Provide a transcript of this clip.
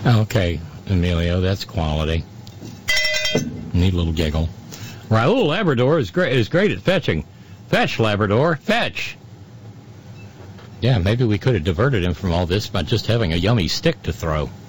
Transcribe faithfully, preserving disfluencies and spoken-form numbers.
Okay, Emilio, that's quality. Neat little giggle. Raul Labrador is great, is great at fetching. Fetch, Labrador, fetch. Yeah, maybe we could have diverted him from all this by just having a yummy stick to throw.